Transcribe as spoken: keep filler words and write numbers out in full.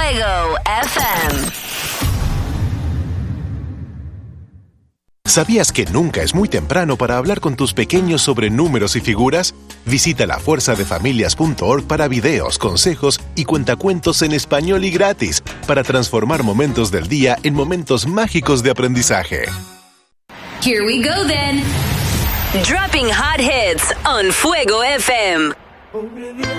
Fuego F M. ¿Sabías que nunca es muy temprano para hablar con tus pequeños sobre números y figuras? Visita la fuerza de familias punto org para videos, consejos y cuentacuentos en español y gratis para transformar momentos del día en momentos mágicos de aprendizaje. Here we go then. Dropping hot hits on Fuego F M.